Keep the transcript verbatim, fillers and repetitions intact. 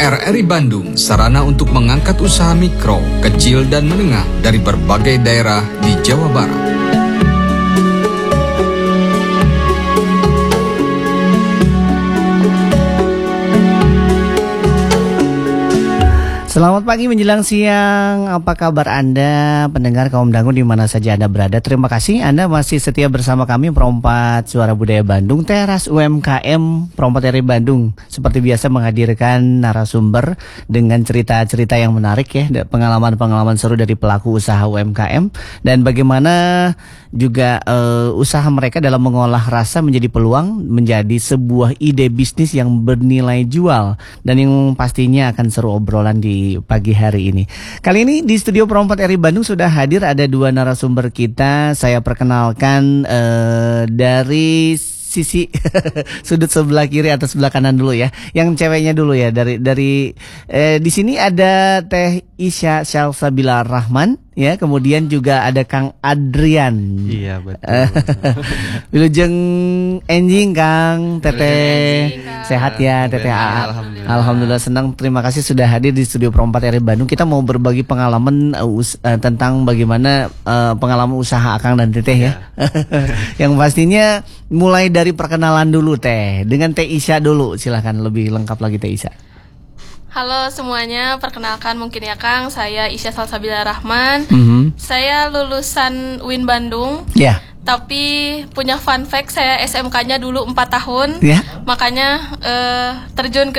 R R I Bandung, sarana untuk mengangkat usaha mikro, kecil, dan menengah dari berbagai daerah di Jawa Barat. Selamat pagi menjelang siang, apa kabar Anda pendengar kaum dangu di mana saja Anda berada. Terima kasih Anda masih setia bersama kami Perompat Suara Budaya Bandung, Teras U M K M Perompat R I Bandung. Seperti biasa menghadirkan narasumber dengan cerita-cerita yang menarik ya, pengalaman-pengalaman seru dari pelaku usaha U M K M dan bagaimana juga uh, usaha mereka dalam mengolah rasa menjadi peluang, menjadi sebuah ide bisnis yang bernilai jual dan yang pastinya akan seru obrolan di pagi hari ini. Kali ini di studio Perompat R I Bandung sudah hadir ada dua narasumber kita. Saya perkenalkan uh, dari sisi sudut sebelah kiri atau sebelah kanan dulu ya. Yang ceweknya dulu ya. Dari dari eh, di sini ada Teh Isya Salsabila Rahman ya, kemudian juga ada Kang Adrian. Iya betul. Wilujeng enjing Kang Teteh. Sehat ya Teteh. Alhamdulillah. Alhamdulillah senang, terima kasih sudah hadir di studio Perompat R I Bandung. Kita mau berbagi pengalaman uh, us- uh, tentang bagaimana uh, pengalaman usaha Akang dan Teteh ya. Yang pastinya mulai dari perkenalan dulu Teh. Dengan Teh Isya dulu, silahkan lebih lengkap lagi Teh Isya. Halo semuanya, perkenalkan mungkin ya Kang, saya Isya Salsabila Rahman. Mm-hmm. Saya lulusan U I N Bandung. Ya. Yeah. Tapi punya fun fact, saya S M K-nya dulu empat tahun. Ya. Yeah. Makanya uh, terjun ke